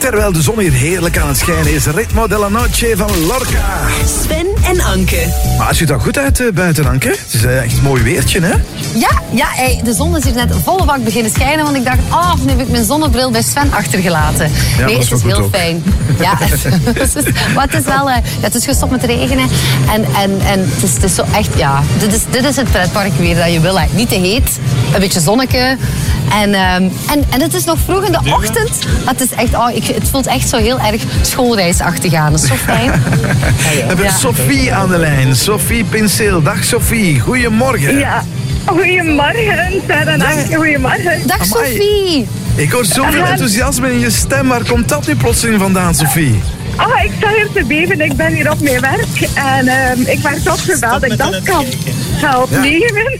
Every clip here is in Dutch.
terwijl de zon hier heerlijk aan het schijnen is. Ritmo della Noche van Lorca. Sven en Anke. Maar het ziet er goed uit buiten, Anke. Het is echt een mooi weertje, hè? Ja, de zon is hier net volle bak beginnen schijnen, want ik dacht, nu heb ik mijn zonnebril bij Sven achtergelaten. Ja, nee, het is heel fijn. Ja, maar het is wel, het is gestopt met regenen en het is zo echt, dit is het pretpark weer dat je wil. Niet te heet, een beetje zonneke. En het is nog vroeg in de ochtend. Het is echt, het voelt echt zo heel erg schoolreisachtig aan. Dat is zo fijn. We hebben Sophie aan de lijn. Sophie Pinseel. Dag Sophie, goedemorgen. Ja, goedemorgen. Goedemorgen. Dag Sophie. Ik hoor zoveel enthousiasme in je stem. Waar komt dat nu plotseling vandaan, Sophie? Ik sta hier te beven. Ik ben hier op mijn werk. En ik werd opgebeld dat ik dat kan opnemen.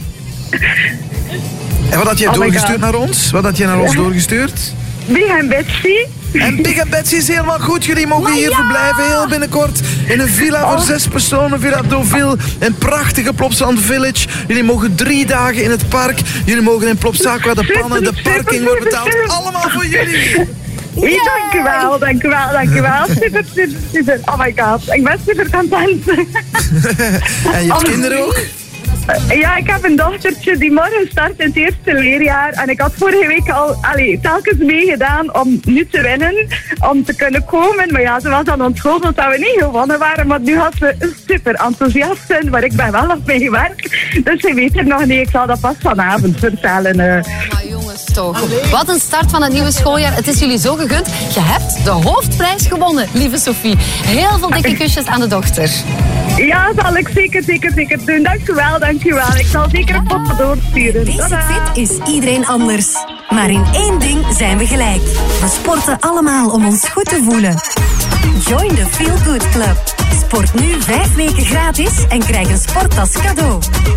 En wat had jij doorgestuurd naar ons? Wat had jij naar ons doorgestuurd? Big en Betsy. En Big en Betsy is helemaal goed. Jullie mogen hier verblijven heel binnenkort. In een villa voor 6 personen. Villa Deauville. Een prachtige Plopsaland Village. Jullie mogen 3 dagen in het park. Jullie mogen in Plopsaland de pannen, de parking wordt betaald. Allemaal voor jullie. Ja, dankjewel. Super. Oh my god, ik ben super content. En je hebt kinderen ook? Ja, ik heb een dochtertje die morgen start in het eerste leerjaar. En ik had vorige week al telkens meegedaan om nu te winnen, om te kunnen komen. Maar ja, ze was dan ontschuldigd dat we niet gewonnen waren. Maar nu had ze super enthousiast zijn, maar ik ben wel nog mee gewerkt. Dus ze weet het nog niet. Ik zal dat pas vanavond vertellen. Maar jongens toch. Wat een start van het nieuwe schooljaar. Het is jullie zo gegund. Je hebt de hoofdprijs gewonnen, lieve Sophie. Heel veel dikke kusjes aan de dochter. Ja, zal ik zeker doen. Dankjewel. Ik zal zeker een foto doorsturen. Basic Fit is iedereen anders. Maar in één ding zijn we gelijk. We sporten allemaal om ons goed te voelen. Join the Feel Good Club. Sport nu 5 weken gratis en krijg een sporttas cadeau.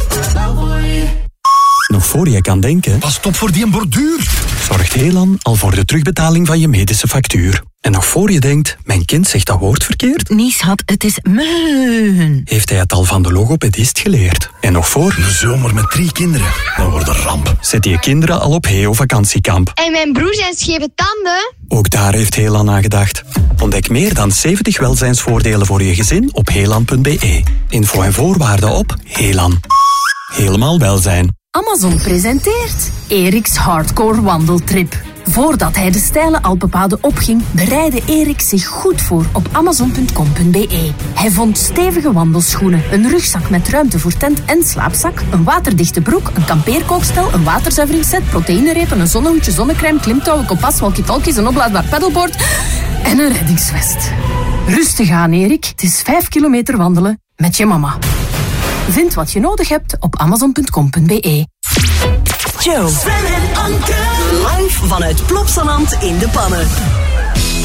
Nog voor je kan denken... Pas op voor die borduur. Zorgt Helan al voor de terugbetaling van je medische factuur. En nog voor je denkt, mijn kind zegt dat woord verkeerd... Nee, schat, het is meun. Heeft hij het al van de logopedist geleerd. En nog voor... Een zomer met 3 kinderen. Dan wordt een ramp. Zet je kinderen al op Heo vakantiekamp. En mijn broer zijn scheve tanden. Ook daar heeft Helan aan gedacht. Ontdek meer dan 70 welzijnsvoordelen voor je gezin op helan.be. Info en voorwaarden op Helan. Helemaal welzijn. Amazon presenteert Eriks Hardcore Wandeltrip. Voordat hij de steile Alpenpaden opging, bereidde Erik zich goed voor op amazon.com.be. Hij vond stevige wandelschoenen, een rugzak met ruimte voor tent en slaapzak, een waterdichte broek, een kampeerkookstel, een waterzuiveringsset, proteïnerepen, een zonnehoedje, zonnecrème, klimtouwen, kompas, walkie-talkies, een opblaasbaar pedalboard en een reddingsvest. Rustig aan, Erik. Het is 5 kilometer wandelen met je mama. Vind wat je nodig hebt op amazon.com.be. Joe, Sven en Anke. Live vanuit Plopsaland in de Pannen.